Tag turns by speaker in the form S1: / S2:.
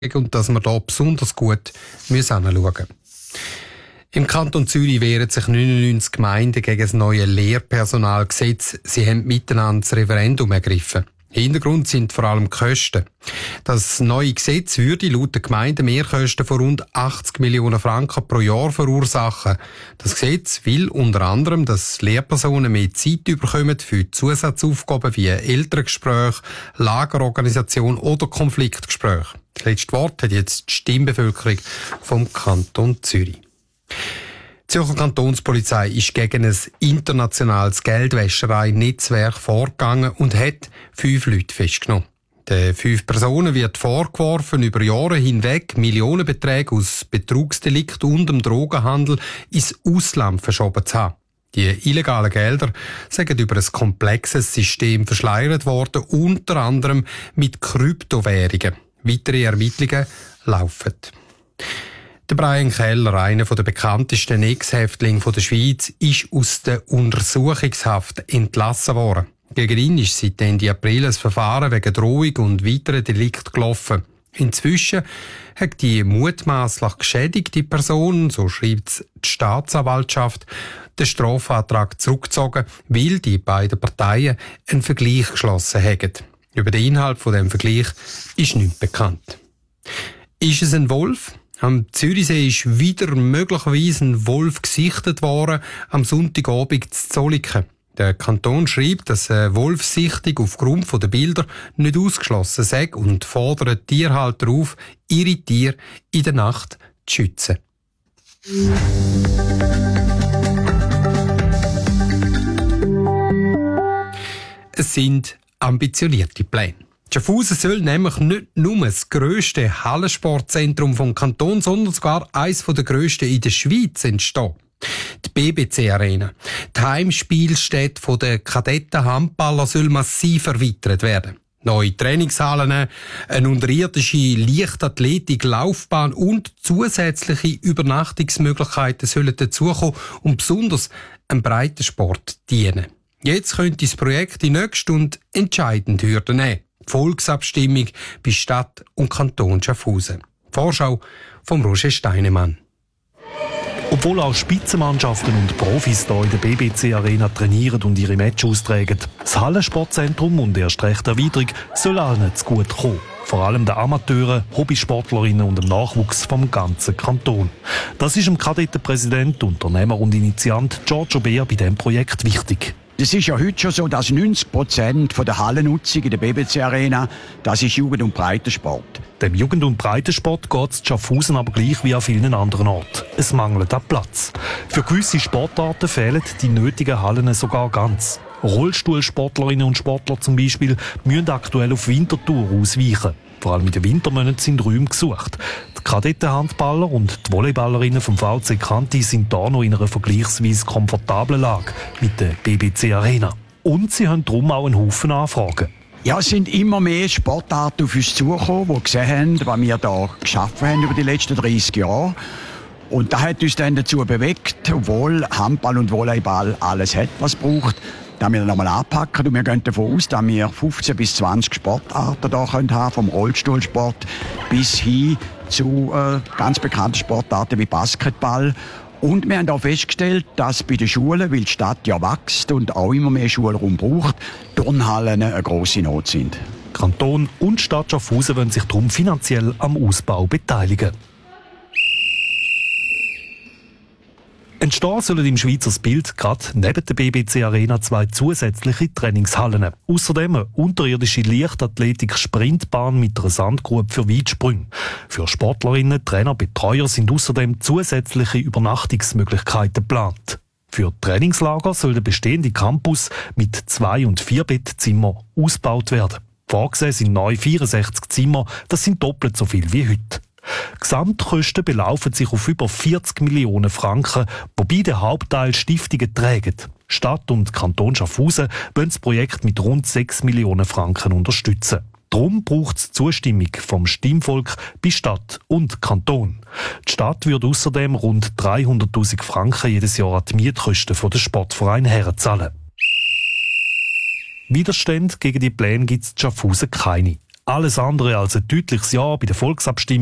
S1: und dass wir da besonders gut hinschauen müssen. Im Kanton Zürich wehren sich 99 Gemeinden gegen das neue Lehrpersonalgesetz. Sie haben miteinander das Referendum ergriffen. Hintergrund sind vor allem die Kosten. Das neue Gesetz würde laut der Gemeinde Mehrkosten von rund 80 Millionen Franken pro Jahr verursachen. Das Gesetz will unter anderem, dass Lehrpersonen mehr Zeit bekommen für Zusatzaufgaben wie Elterngespräche, Lagerorganisation oder Konfliktgespräche. Das letzte Wort hat jetzt die Stimmbevölkerung vom Kanton Zürich. Die Zürcher Kantonspolizei ist gegen ein internationales Geldwäscherei-Netzwerk vorgegangen und hat 5 Leute festgenommen. Den 5 Personen wird vorgeworfen, über Jahre hinweg Millionenbeträge aus Betrugsdelikten und dem Drogenhandel ins Ausland verschoben zu haben. Die illegalen Gelder sind über ein komplexes System verschleiert worden, unter anderem mit Kryptowährungen. Weitere Ermittlungen laufen. Der Brian Keller, einer der bekanntesten Ex-Häftlinge der Schweiz, ist aus der Untersuchungshaft entlassen worden. Gegen ihn ist seit Ende April ein Verfahren wegen Drohung und weiteren Delikten gelaufen. Inzwischen hat die mutmaßlich geschädigte Person, so schreibt die Staatsanwaltschaft, den Strafantrag zurückgezogen, weil die beiden Parteien einen Vergleich geschlossen haben. Über den Inhalt von dem Vergleich ist nichts bekannt. Ist es ein Wolf? Am Zürichsee ist wieder möglicherweise ein Wolf gesichtet worden, am Sonntagabend in Zolliken. Der Kanton schreibt, dass eine Wolfssichtung aufgrund der Bilder nicht ausgeschlossen sei und fordert Tierhalter auf, ihre Tiere in der Nacht zu schützen. Es sind ambitionierte Pläne. Schaffhausen soll nämlich nicht nur das grösste Hallensportzentrum vom Kanton, sondern sogar eines der grössten in der Schweiz entstehen. Die BBC Arena. Die Heimspielstätte der Kadettenhandballer soll massiv erweitert werden. Neue Trainingshallen, eine unterirdische Leichtathletik-Laufbahn und zusätzliche Übernachtungsmöglichkeiten sollen dazukommen und besonders einem Breitensport dienen. Jetzt könnte das Projekt die nächste und entscheidende Hürde nehmen. Die Volksabstimmung bei Stadt und Kanton Schaffhausen. Vorschau von Roger Steinemann.
S2: Obwohl auch Spitzenmannschaften und Profis hier in der BBC Arena trainieren und ihre Matches austragen, das Hallensportzentrum und erst recht Erweiterung soll allen zu gut kommen. Vor allem den Amateuren, Hobbysportlerinnen und dem Nachwuchs vom ganzen Kanton. Das ist dem Kadettenpräsident, Unternehmer und Initiant Giorgio Beer bei diesem Projekt wichtig.
S3: Es ist ja heute schon so, dass 90% der Hallennutzung in der BBC Arena, das ist Jugend- und Breitensport.
S2: Dem Jugend- und Breitensport geht es Schaffhausen aber gleich wie an vielen anderen Orten. Es mangelt an Platz. Für gewisse Sportarten fehlen die nötigen Hallen sogar ganz. Rollstuhlsportlerinnen und Sportler zum Beispiel müssen aktuell auf Winterthur ausweichen. Vor allem in den Wintermonaten sind Räume gesucht. Die Kadettenhandballer und die Volleyballerinnen vom VC Kanti sind da noch in einer vergleichsweise komfortablen Lage mit der BBC Arena. Und sie haben darum auch einen Haufen Anfragen.
S3: Ja, es sind immer mehr Sportarten auf uns zugekommen, die gesehen haben, was wir hier geschaffen haben über die letzten 30 Jahre. Und das hat uns dann dazu bewegt, obwohl Handball und Volleyball alles hat, was es braucht, dass wir nochmal anpacken. Und wir gehen davon aus, dass wir 15 bis 20 Sportarten hier haben, vom Rollstuhlsport bis hin zu ganz bekannten Sportarten wie Basketball. Und wir haben auch festgestellt, dass bei den Schulen, weil die Stadt ja wächst und auch immer mehr Schulraum braucht, Turnhallen eine grosse Not sind.
S2: Kanton und Stadt Schaffhausen wollen sich darum finanziell am Ausbau beteiligen. Entstehen sollen im Schweizer Bild gerade neben der BBC Arena 2 zusätzliche Trainingshallen. Außerdem eine unterirdische Leichtathletik-Sprintbahn mit einer Sandgrube für Weitsprünge. Für Sportlerinnen, Trainer, Betreuer sind außerdem zusätzliche Übernachtungsmöglichkeiten geplant. Für Trainingslager soll der bestehende Campus mit 2- und 4-Bettzimmern ausgebaut werden. Vorgesehen sind neu 64 Zimmer, das sind doppelt so viel wie heute. Gesamtkosten belaufen sich auf über 40 Millionen Franken, wobei der Hauptteil Stiftungen tragen. Stadt und Kanton Schaffhausen wollen das Projekt mit rund 6 Millionen Franken unterstützen. Darum braucht es Zustimmung vom Stimmvolk bei Stadt und Kanton. Die Stadt würde außerdem rund 300'000 Franken jedes Jahr an die Mietkosten für den Sportverein herzahlen. Widerstände gegen die Pläne gibt es in Schaffhausen keine. Alles andere als ein deutliches Ja bei der Volksabstimmung